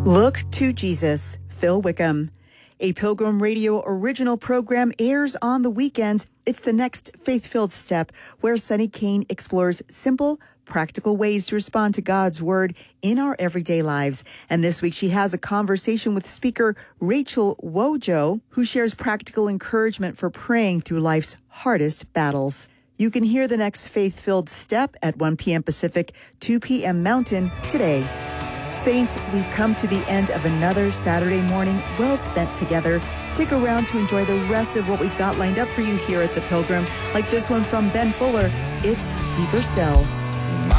Look to Jesus, Phil Wickham. A Pilgrim Radio original program airs on the weekends. It's the next faith-filled step where Sunny Kane explores simple, practical ways to respond to God's word in our everyday lives. And this week she has a conversation with speaker Rachel Wojo, who shares practical encouragement for praying through life's hardest battles. You can hear the next faith-filled step at 1 p.m. Pacific, 2 p.m. Mountain today. Saints, we've come to the end of another Saturday morning well spent together. Stick around to enjoy the rest of what we've got lined up for you here at the Pilgrim, like this one from Ben Fuller, It's Deeper Still.